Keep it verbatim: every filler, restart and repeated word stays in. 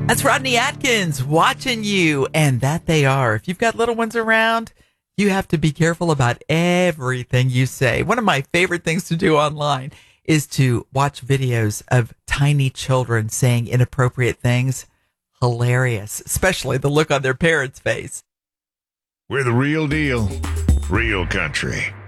That's Rodney Atkins watching you, and that they are. If you've got little ones around, you have to be careful about everything you say. One of my favorite things to do online is to watch videos of tiny children saying inappropriate things. Hilarious, especially the look on their parents' face. We're the real deal, real country.